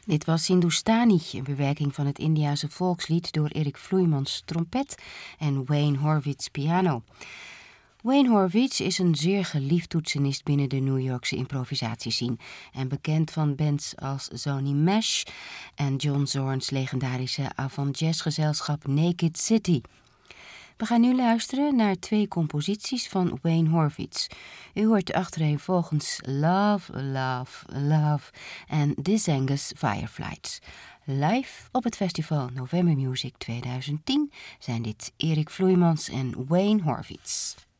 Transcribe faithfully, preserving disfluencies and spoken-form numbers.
Dit was Hindustani, een bewerking van het Indiase volkslied door Erik Vloeimans trompet en Wayne Horvitz piano. Wayne Horvitz is een zeer geliefd toetsenist binnen de New Yorkse improvisatiescene en bekend van bands als Sony Mesh en John Zorn's legendarische avant-jazzgezelschap Naked City. We gaan nu luisteren naar twee composities van Wayne Horvitz. U hoort achtereenvolgens Love, Love, Love en This Angus Fireflies. Live op het festival November Music twintig tien zijn dit Erik Vloeimans en Wayne Horvitz.